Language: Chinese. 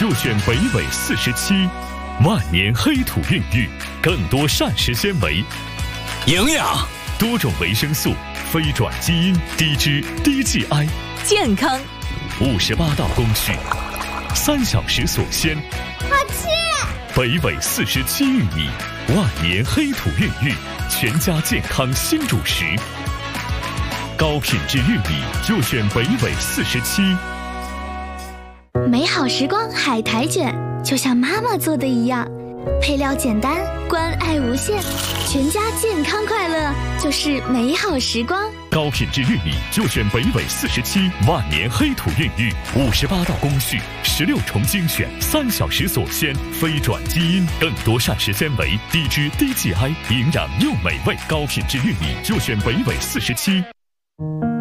就选北纬47，万年黑土孕育，更多膳食纤维， 营养， 多种维生素，非转基因，低脂低 GI， 健康 ，58道工序，3小时锁鲜， 好吃。 北纬47玉米，万年黑土孕育，全家健康新主食。高品质玉米就选北纬47。 美好时光海苔卷，就像妈妈做的一样，配料简单，关爱无限，全家健康快乐就是美好时光。 高品质玉米就选北纬47，万年黑土孕育，58道工序，16重精选，3小时锁鲜，非转基因，更多膳食纤维，低脂低 GI， 营养又美味。高品质玉米就选北纬47。